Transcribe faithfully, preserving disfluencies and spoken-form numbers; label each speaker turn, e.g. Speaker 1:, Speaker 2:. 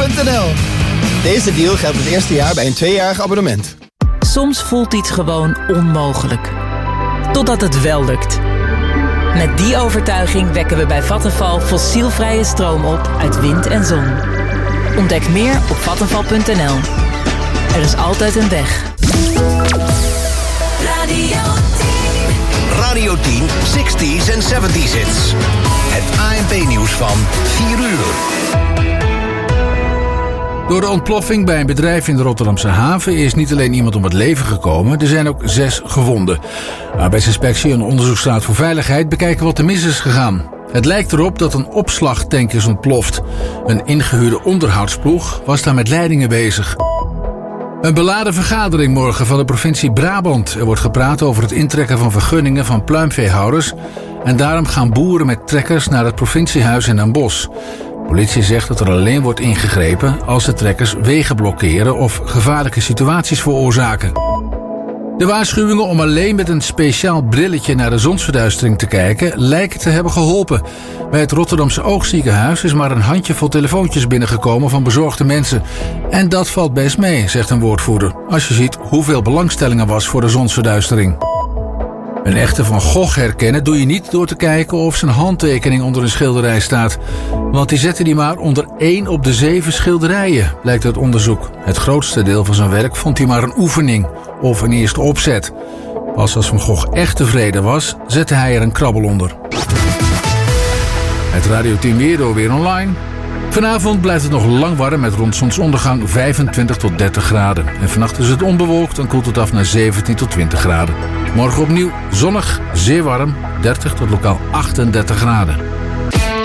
Speaker 1: punt n l. Deze deal geldt het eerste jaar bij een tweejarig abonnement.
Speaker 2: Soms voelt iets gewoon onmogelijk. Totdat het wel lukt. Met die overtuiging wekken we bij Vattenfall fossielvrije stroom op uit wind en zon. Ontdek meer op vattenfall punt n l. Er is altijd een weg.
Speaker 3: Radio tien.
Speaker 4: Radio tien, zestig's en zeventig's hits. Het A N P-nieuws van vier uur.
Speaker 5: Door de ontploffing bij een bedrijf in de Rotterdamse haven is niet alleen iemand om het leven gekomen, er zijn ook zes gewonden. Arbeidsinspectie en Onderzoeksraad voor Veiligheid bekijken wat er mis is gegaan. Het lijkt erop dat een opslagtank is ontploft. Een ingehuurde onderhoudsploeg was daar met leidingen bezig. Een beladen vergadering morgen van de provincie Brabant. Er wordt gepraat over het intrekken van vergunningen van pluimveehouders. En daarom gaan boeren met trekkers naar het provinciehuis in Den Bosch. Politie zegt dat er alleen wordt ingegrepen als de trekkers wegen blokkeren of gevaarlijke situaties veroorzaken. De waarschuwingen om alleen met een speciaal brilletje naar de zonsverduistering te kijken lijken te hebben geholpen. Bij het Rotterdamse Oogziekenhuis is maar een handjevol telefoontjes binnengekomen van bezorgde mensen. En dat valt best mee, zegt een woordvoerder, als je ziet hoeveel belangstelling er was voor de zonsverduistering. Een echte Van Gogh herkennen doe je niet door te kijken of zijn handtekening onder een schilderij staat. Want die zette hij maar onder één op de zeven schilderijen, blijkt uit onderzoek. Het grootste deel van zijn werk vond hij maar een oefening of een eerste opzet. Pas als Van Gogh echt tevreden was, zette hij er een krabbel onder. Het Radio tien weer door weer online. Vanavond blijft het nog lang warm met rond zonsondergang vijfentwintig tot dertig graden. En vannacht is het onbewolkt en koelt het af naar zeventien tot twintig graden. Morgen opnieuw zonnig, zeer warm, dertig tot lokaal achtendertig graden.